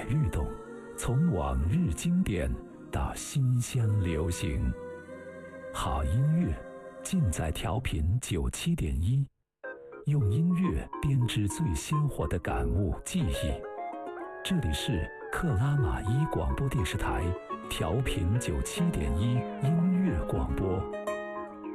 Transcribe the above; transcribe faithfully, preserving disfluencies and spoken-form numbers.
律动，从往日经典到新鲜流行，好音乐尽在调频九七点一，用音乐编织最鲜活的感悟记忆。这里是克拉玛依广播电视台调频九七点一音乐广播。